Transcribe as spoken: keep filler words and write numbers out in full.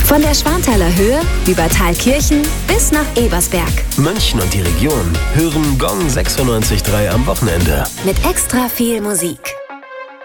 Von der Schwanthaler Höhe über Thalkirchen bis nach Ebersberg. München und die Region Bis nach Ebersberg. München und die Region hören Gong sechsundneunzig Komma drei am Wochenende. Mit extra viel Musik.